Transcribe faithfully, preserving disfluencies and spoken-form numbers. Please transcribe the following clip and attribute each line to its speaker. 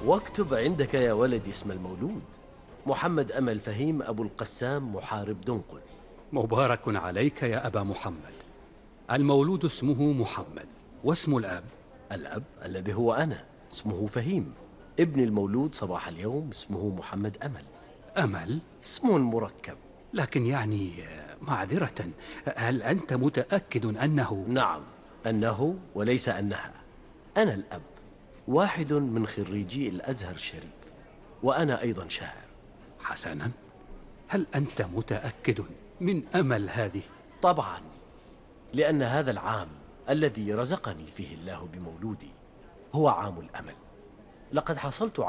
Speaker 1: واكتب عندك يا ولدي اسم المولود: محمد أمل فهيم أبو القسام محارب دنقل.
Speaker 2: مبارك عليك يا أبا محمد. المولود اسمه محمد، واسم الأب؟
Speaker 1: الأب الذي هو أنا اسمه فهيم. ابن المولود صباح اليوم اسمه محمد أمل.
Speaker 2: أمل؟
Speaker 1: اسم مركب.
Speaker 2: لكن يعني معذرة، هل أنت متأكد أنه؟
Speaker 1: نعم، أنه وليس أنها. أنا الأب، واحد من خريجي الأزهر الشريف، وأنا أيضا شاعر.
Speaker 2: حسنا، هل أنت متأكد من أمل هذه؟
Speaker 1: طبعا، لأن هذا العام الذي رزقني فيه الله بمولودي هو عام الأمل. لقد حصلت